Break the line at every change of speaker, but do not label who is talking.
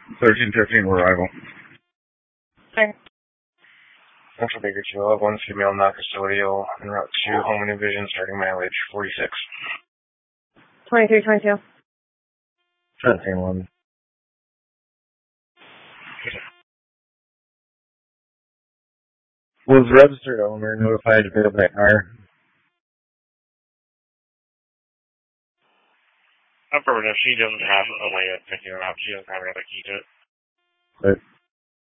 1315 arrival.
Okay.
Central Baker 211, female non-custodial, en route to home and vision, starting mileage 46.
2322.
1711. Was the registered owner notified to pick up that car?
Affirmative. She doesn't have a way of picking it up. She doesn't have another key to it.
But